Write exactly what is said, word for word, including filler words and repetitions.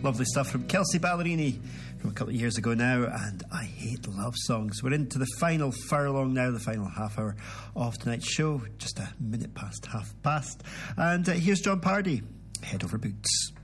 Lovely stuff from Kelsey Ballerini from a couple of years ago now, and I Hate Love Songs. We're into the final furlong now, the final half hour of tonight's show, just a minute past half past. And uh, here's John Pardy, Head Over Boots.